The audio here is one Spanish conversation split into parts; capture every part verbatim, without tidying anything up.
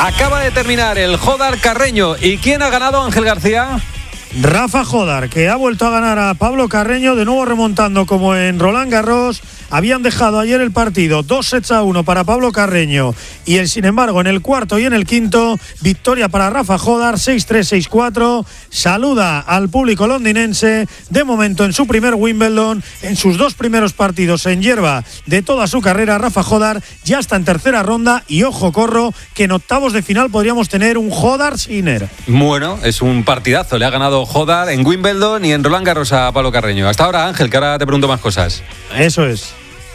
Acaba de terminar el Jódar Carreño. ¿Y quién ha ganado, Ángel García? Rafa Jódar, que ha vuelto a ganar a Pablo Carreño, de nuevo remontando como en Roland Garros. Habían dejado ayer el partido dos sets a uno para Pablo Carreño y el, sin embargo, en el cuarto y en el quinto, victoria para Rafa Jódar, seis tres, seis cuatro. Saluda al público londinense, de momento en su primer Wimbledon, en sus dos primeros partidos en hierba de toda su carrera. Rafa Jódar ya está en tercera ronda y ojo, corro, que en octavos de final podríamos tener un Jódar-Sinner. Bueno, es un partidazo, le ha ganado Jódar en Wimbledon y en Roland Garros a Pablo Carreño. Hasta ahora, Ángel, que ahora te pregunto más cosas. Eso es.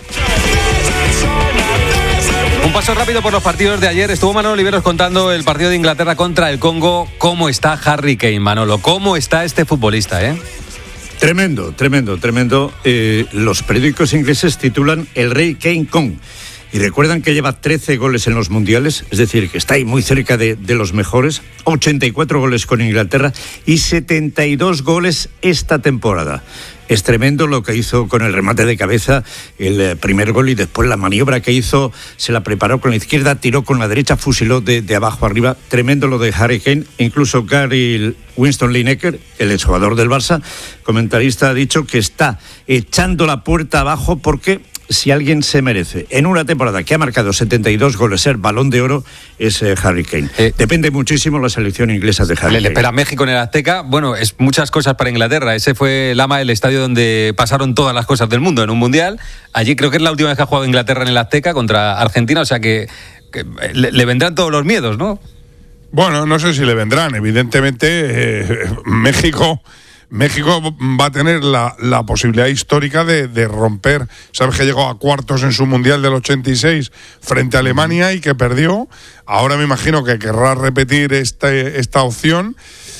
Un paso rápido por los partidos de ayer. Estuvo Manolo Oliveros contando el partido de Inglaterra contra el Congo. ¿Cómo está Harry Kane, Manolo? ¿Cómo está este futbolista, eh? Tremendo, tremendo, tremendo. Eh, los periódicos ingleses titulan El Rey Kane Kong. Y recuerdan que lleva trece goles en los mundiales, es decir, que está ahí muy cerca de, de los mejores, ochenta y cuatro goles con Inglaterra y setenta y dos goles esta temporada. Es tremendo lo que hizo con el remate de cabeza, el primer gol, y después la maniobra que hizo, se la preparó con la izquierda, tiró con la derecha, fusiló de, de abajo arriba. Tremendo lo de Harry Kane. Incluso Gary Winston Lineker, el exjugador del Barça, comentarista, ha dicho que está echando la puerta abajo porque si alguien se merece en una temporada que ha marcado setenta y dos goles ser Balón de Oro, es eh, Harry Kane. Eh, Depende muchísimo la selección inglesa de Harry le, Kane. Le espera México en el Azteca. Bueno, es muchas cosas para Inglaterra. Ese fue el ama, el estadio donde pasaron todas las cosas del mundo en un mundial. Allí creo que es la última vez que ha jugado Inglaterra en el Azteca contra Argentina, o sea que, que le, le vendrán todos los miedos, ¿no? Bueno, no sé si le vendrán. Evidentemente, eh, México... México va a tener la, la posibilidad histórica de, de romper. Sabes que llegó a cuartos en su Mundial del ochenta y seis frente a Alemania y que perdió. Ahora me imagino que querrá repetir este, esta opción.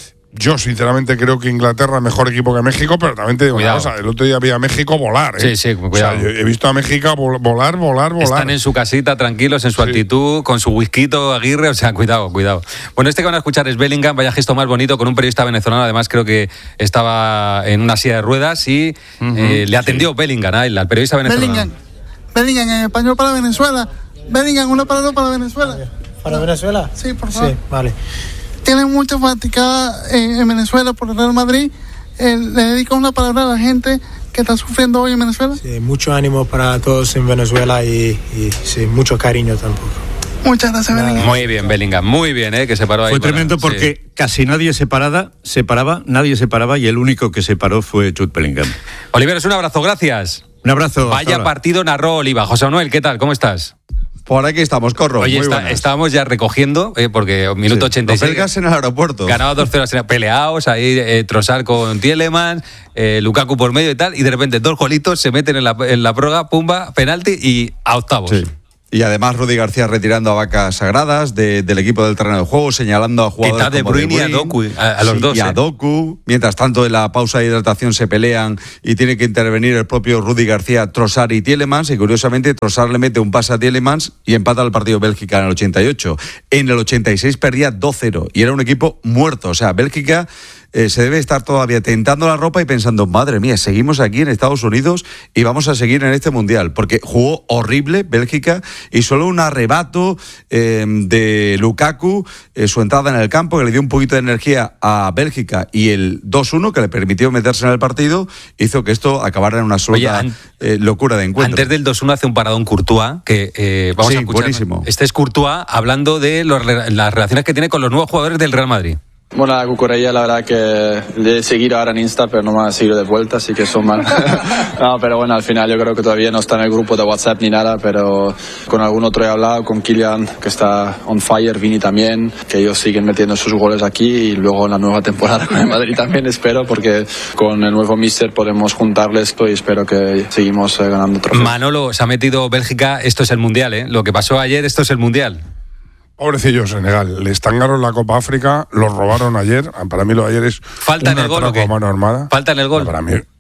Yo sinceramente creo que Inglaterra es mejor equipo que México, pero también te digo una cosa, el otro día vi a México volar, ¿eh? Sí, sí, cuidado. O sea, he visto a México volar, volar, volar. Están en su casita, tranquilos, en su sí. altitud, con su whisky Aguirre, o sea, cuidado, cuidado. Bueno, este que van a escuchar es Bellingham, vaya gesto más bonito, con un periodista venezolano, además creo que estaba en una silla de ruedas y uh-huh. eh, le atendió sí. Bellingham, ¿eh? al periodista venezolano. Bellingham, Bellingham en español para Venezuela. Bellingham, una palabra para Venezuela. ¿Para Venezuela? Sí, por favor. Sí, vale. Tienen mucha fanaticada en, en Venezuela por el Real Madrid. Eh, ¿Le dedicas una palabra a la gente que está sufriendo hoy en Venezuela? Sí, mucho ánimo para todos en Venezuela y, y sí, mucho cariño tampoco. Muchas gracias, Bellingham. Muy bien, Bellingham, muy bien, ¿eh? Que se paró ahí. Fue para, tremendo porque sí. casi nadie se paraba, se paraba, nadie se paraba y el único que se paró fue Jude Bellingham. Oliveros, un abrazo, gracias. Un abrazo. Vaya partido narró Oliva. José Manuel, ¿qué tal? ¿Cómo estás? Por aquí estamos, Corro. Oye, muy está, estábamos ya recogiendo, eh, porque minuto sí, ochenta y seis. Los belgas en el aeropuerto. Ganaba dos cero, peleados, ahí eh, Trossard con Tielemans, eh, Lukaku por medio y tal, y de repente dos golitos se meten en la, en la prórroga, pumba, penalti y a octavos. Sí. Y además Rudy García retirando a vacas sagradas de, del equipo del terreno de juego, señalando a jugadores Está de como Bruyne De Bruyne y a Doku, a, a los sí, dos. Y a eh. Doku. Mientras tanto, en la pausa de hidratación se pelean y tiene que intervenir el propio Rudy García, Trossard y Tielemans. Y curiosamente, Trossard le mete un pase a Tielemans y empata el partido Bélgica en el ochenta y ocho. En el ochenta y seis perdía dos cero y era un equipo muerto. O sea, Bélgica... Eh, se debe estar todavía tentando la ropa y pensando, madre mía, seguimos aquí en Estados Unidos y vamos a seguir en este Mundial, porque jugó horrible Bélgica y solo un arrebato eh, de Lukaku, eh, su entrada en el campo, que le dio un poquito de energía a Bélgica, y el dos uno, que le permitió meterse en el partido, hizo que esto acabara en una absoluta Oye, an- eh, locura de encuentro. Antes del dos uno hace un paradón Courtois, que eh, vamos sí, a escuchar. Buenísimo. Este es Courtois hablando de los, las relaciones que tiene con los nuevos jugadores del Real Madrid. Bueno, la cucurella, la verdad que le he seguido ahora en Insta, pero no me ha seguido de vuelta, así que son mal. No, pero bueno, al final yo creo que todavía no está en el grupo de WhatsApp ni nada, pero con algún otro he hablado, con Kylian, que está on fire, Vini también, que ellos siguen metiendo sus goles aquí, y luego en la nueva temporada con el Madrid también espero, porque con el nuevo míster podemos juntarles esto y espero que seguimos ganando trofeos. Manolo, se ha metido Bélgica, esto es el Mundial, ¿eh? Lo que pasó ayer, esto es el Mundial. Pobrecillo Senegal, le estangaron la Copa África, los robaron ayer. Para mí lo de ayer es falta un en el gol, atraco a mano armada. Falta en el gol. Para mí,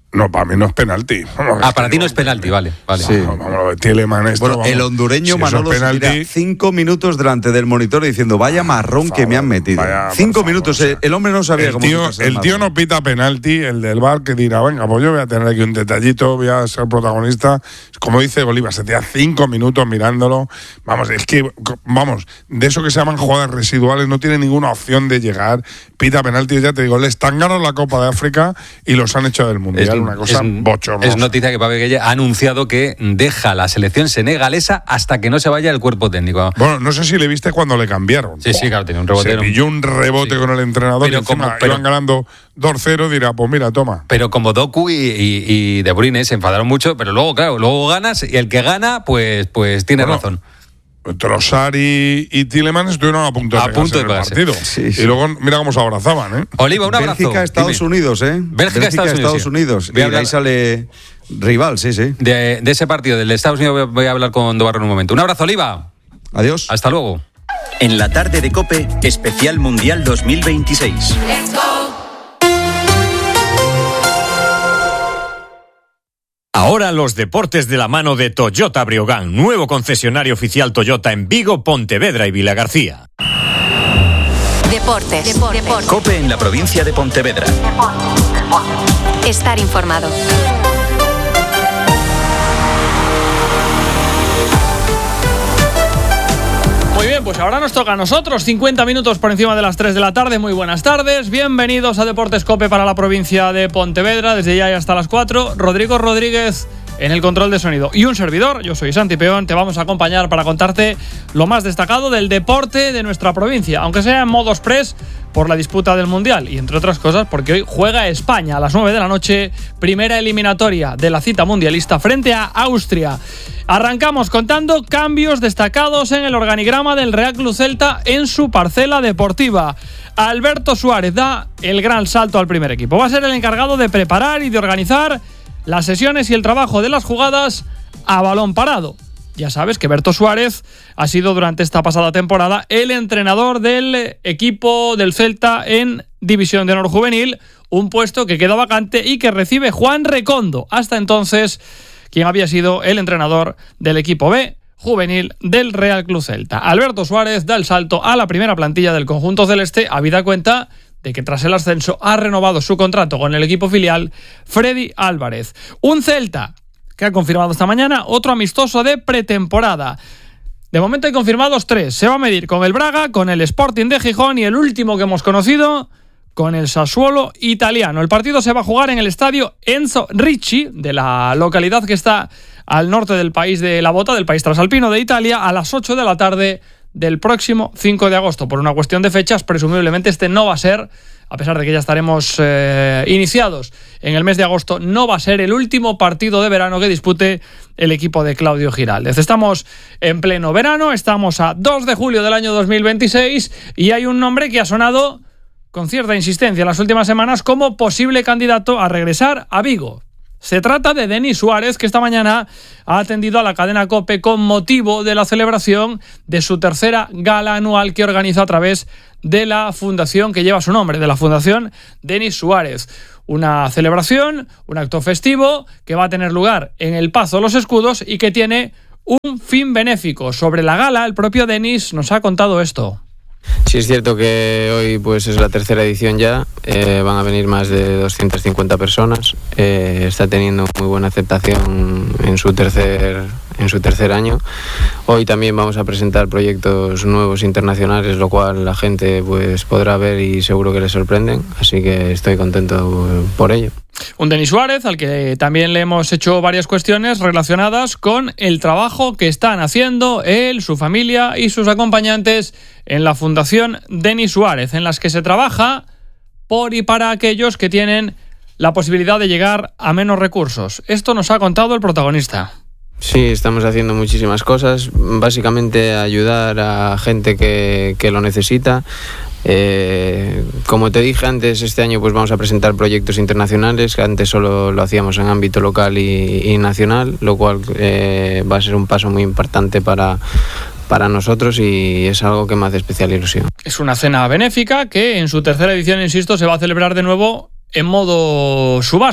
No, para mí no es penalti. Vamos, ah, es para ti no no, es penalti, vale. vale. Sí. Vamos, vamos, lo de Tielemans, esto, Bueno, vamos, el hondureño si Manolo se tira cinco minutos delante del monitor diciendo vaya marrón Por que me han favor, metido. vaya, cinco por minutos, favor, o sea, el hombre no sabía el cómo tío, quitarse el el tío marrón. no pita penalti, el del bar que dirá, venga, pues yo voy a tener aquí un detallito, voy a ser protagonista. Como dice Oliva, se tira cinco minutos mirándolo. Vamos, es que, vamos, de eso que se llaman jugadas residuales, no tiene ninguna opción de llegar. Pita penalti, ya te digo, les están ganando la Copa de África y los han hecho del Mundial. Es, una cosa es, bochornosa. Es noticia que Pape Gueye ha anunciado que deja la selección senegalesa hasta que no se vaya el cuerpo técnico. Bueno, no sé si le viste cuando le cambiaron. Sí, sí, claro, tenía un rebote. Se pilló un rebote sí. con el entrenador pero y encima como, pero, iban ganando dos cero, dirá, pues mira, toma. Pero como Doku y, y, y De Bruyne se enfadaron mucho, pero luego, claro, luego ganas y el que gana, pues, pues tiene bueno, razón. Trossard y, y Tielemans estuvieron a punto de a pegarse punto de en el pegarse. partido. Sí, sí. Y luego mira cómo se abrazaban, ¿eh? Oliva, un abrazo. Bélgica, Estados Dime. Unidos, ¿eh? Bélgica, Estados Unidos, Estados sí. Unidos. Voy a Y de ahí hablar- sale rival, sí, sí. De, de ese partido, del de Estados Unidos, voy a hablar con Dobarro en un momento. Un abrazo, Oliva. Adiós. Hasta luego. En la tarde de COPE, especial Mundial dos mil veintiséis. Ahora los deportes de la mano de Toyota Briogán, nuevo concesionario oficial Toyota en Vigo, Pontevedra y Vilagarcía. Deportes. Deportes. Deportes. COPE en la provincia de Pontevedra. Estar informado. Muy bien, pues ahora nos toca a nosotros, cincuenta minutos por encima de las tres de la tarde. Muy buenas tardes, bienvenidos a Deportes COPE para la provincia de Pontevedra, desde ya y hasta las cuatro. Rodrigo Rodríguez en el control de sonido y un servidor, yo soy Santi Peón, te vamos a acompañar para contarte lo más destacado del deporte de nuestra provincia, aunque sea en modo express por la disputa del Mundial y entre otras cosas porque hoy juega España a las nueve de la noche, primera eliminatoria de la cita mundialista frente a Austria. Arrancamos contando cambios destacados en el organigrama del Real Club Celta en su parcela deportiva. Alberto Suárez da el gran salto al primer equipo. Va a ser el encargado de preparar y de organizar las sesiones y el trabajo de las jugadas a balón parado. Ya sabes que Berto Suárez ha sido durante esta pasada temporada el entrenador del equipo del Celta en División de Honor Juvenil, un puesto que queda vacante y que recibe Juan Recondo, hasta entonces quien había sido el entrenador del equipo B juvenil del Real Club Celta. Alberto Suárez da el salto a la primera plantilla del conjunto celeste, habida cuenta de que tras el ascenso ha renovado su contrato con el equipo filial Freddy Álvarez. Un Celta que ha confirmado esta mañana otro amistoso de pretemporada. De momento hay confirmados tres. Se va a medir con el Braga, con el Sporting de Gijón y el último que hemos conocido con el Sassuolo italiano. El partido se va a jugar en el estadio Enzo Ricci de la localidad que está al norte del país de la Bota, del país trasalpino de Italia, a las ocho de la tarde del próximo cinco de agosto. Por una cuestión de fechas, presumiblemente este no va a ser, a pesar de que ya estaremos eh, iniciados en el mes de agosto, no va a ser el último partido de verano que dispute el equipo de Claudio Giraldez. Estamos en pleno verano, estamos a dos de julio del año dos mil veintiséis y hay un nombre que ha sonado con cierta insistencia en las últimas semanas como posible candidato a regresar a Vigo. Se trata de Denis Suárez, que esta mañana ha atendido a la cadena COPE con motivo de la celebración de su tercera gala anual que organiza a través de la fundación que lleva su nombre, de la Fundación Denis Suárez. Una celebración, un acto festivo que va a tener lugar en el Pazo Los Escudos y que tiene un fin benéfico. Sobre la gala, el propio Denis nos ha contado esto. Sí, es cierto que hoy pues es la tercera edición ya, eh, van a venir más de doscientas cincuenta personas, eh, está teniendo muy buena aceptación en su tercer en su tercer año. Hoy también vamos a presentar proyectos nuevos internacionales, lo cual la gente pues podrá ver y seguro que les sorprenden, así que estoy contento por ello. Un Denis Suárez al que también le hemos hecho varias cuestiones relacionadas con el trabajo que están haciendo él, su familia y sus acompañantes en la Fundación Denis Suárez, en las que se trabaja por y para aquellos que tienen la posibilidad de llegar a menos recursos. Esto nos ha contado el protagonista. Sí, estamos haciendo muchísimas cosas, básicamente ayudar a gente que, que lo necesita. Eh, como te dije antes, este año pues vamos a presentar proyectos internacionales, que antes solo lo hacíamos en ámbito local y, y nacional, lo cual eh, va a ser un paso muy importante para, para nosotros y es algo que me hace especial ilusión. Es una cena benéfica que en su tercera edición, insisto, se va a celebrar de nuevo en modo subasta.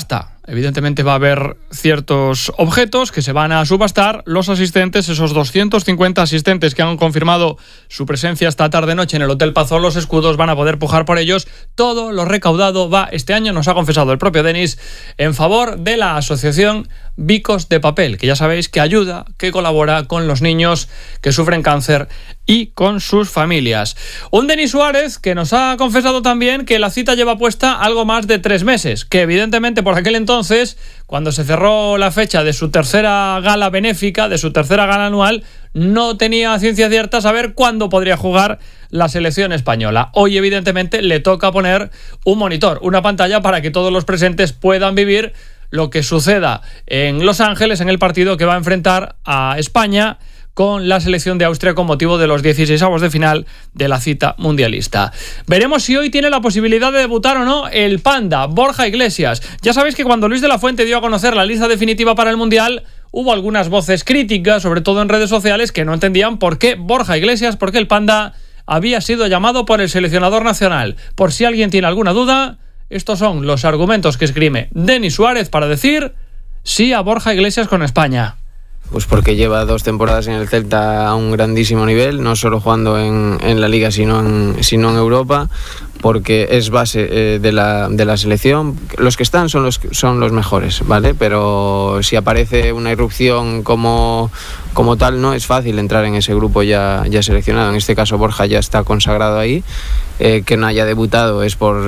Evidentemente va a haber ciertos objetos que se van a subastar. Los asistentes, esos doscientos cincuenta asistentes que han confirmado su presencia esta tarde-noche en el Hotel Pazol Los Escudos, van a poder pujar por ellos. Todo lo recaudado va este año, nos ha confesado el propio Denis, en favor de la asociación Bicos de Papel, que ya sabéis que ayuda, que colabora con los niños que sufren cáncer y con sus familias. Un Denis Suárez que nos ha confesado también que la cita lleva puesta algo más de tres meses, que evidentemente por aquel entonces, cuando se cerró la fecha de su tercera gala benéfica, de su tercera gala anual, no tenía ciencia cierta saber cuándo podría jugar la selección española. Hoy evidentemente le toca poner un monitor, una pantalla para que todos los presentes puedan vivir lo que suceda en Los Ángeles en el partido que va a enfrentar a España con la selección de Austria con motivo de los dieciseisavos de final de la cita mundialista. Veremos si hoy tiene la posibilidad de debutar o no el Panda, Borja Iglesias. Ya sabéis que cuando Luis de la Fuente dio a conocer la lista definitiva para el Mundial, hubo algunas voces críticas, sobre todo en redes sociales, que no entendían por qué Borja Iglesias, por qué el Panda había sido llamado por el seleccionador nacional. Por si alguien tiene alguna duda, estos son los argumentos que esgrime Denis Suárez para decir sí a Borja Iglesias con España. Pues porque lleva dos temporadas en el Celta a un grandísimo nivel, no solo jugando en, en la Liga, sino en, sino en Europa, porque es base eh, de, la, de la selección. Los que están son los, son los mejores, ¿vale? Pero si aparece una irrupción como, como tal, no es fácil entrar en ese grupo ya, ya seleccionado. En este caso Borja ya está consagrado ahí. Eh, que no haya debutado es por,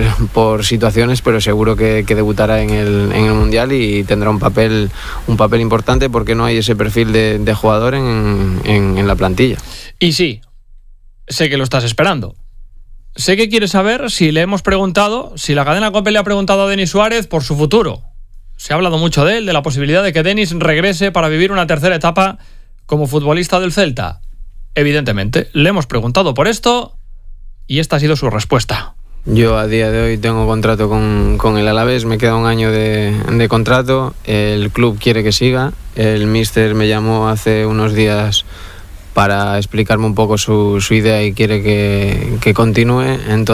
por situaciones, pero seguro que, que debutará en el, en el Mundial y tendrá un papel, un papel importante porque no hay ese perfil de, de jugador en, en, en la plantilla. Y sí, sé que lo estás esperando. Sé que quieres saber si le hemos preguntado, si la cadena COPE le ha preguntado a Denis Suárez por su futuro. Se ha hablado mucho de él, de la posibilidad de que Denis regrese para vivir una tercera etapa como futbolista del Celta. Evidentemente, le hemos preguntado por esto y esta ha sido su respuesta. Yo a día de hoy tengo contrato con, con el Alavés, me queda un año de, de contrato, el club quiere que siga, el míster me llamó hace unos días para explicarme un poco su, su idea y quiere que, que continúe,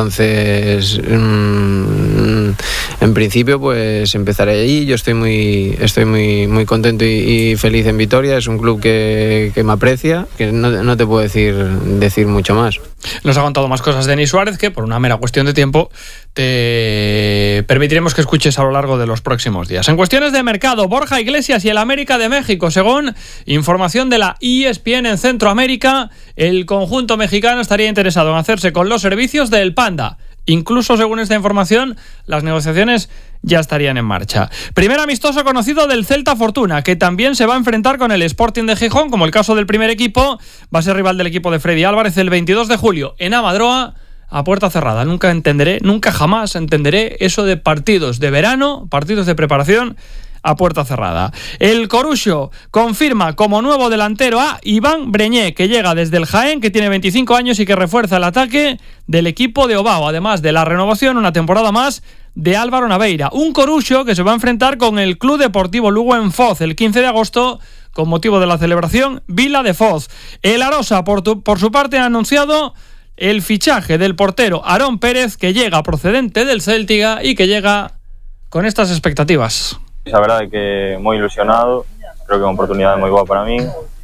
entonces mmm, en principio pues empezaré allí. Yo estoy muy estoy muy muy contento y, y feliz en Vitoria, es un club que, que me aprecia, que no, no te puedo decir, decir mucho más. Nos ha contado más cosas Denis Suárez que por una mera cuestión de tiempo te permitiremos que escuches a lo largo de los próximos días. En cuestiones de mercado, Borja Iglesias y el América de México. Según información de la E S P N en Centroamérica, el conjunto mexicano estaría interesado en hacerse con los servicios del Panda. Incluso según esta información, las negociaciones ya estarían en marcha. Primer amistoso conocido del Celta Fortuna, que también se va a enfrentar con el Sporting de Gijón, como el caso del primer equipo. Va a ser rival del equipo de Freddy Álvarez el veintidós de julio en Amadroa, a puerta cerrada. Nunca entenderé, nunca jamás entenderé eso de partidos de verano, partidos de preparación a puerta cerrada. El Corucho confirma como nuevo delantero a Iván Breñé, que llega desde el Jaén, que tiene veinticinco años y que refuerza el ataque del equipo de Obao, además de la renovación una temporada más de Álvaro Naveira. Un Corucho que se va a enfrentar con el Club Deportivo Lugo en Foz el quince de agosto con motivo de la celebración Vila de Foz. El Arosa, por, tu, por su parte, ha anunciado el fichaje del portero Aarón Pérez, que llega procedente del Céltiga y que llega con estas expectativas. La verdad es que muy ilusionado, creo que es una oportunidad muy buena para mí,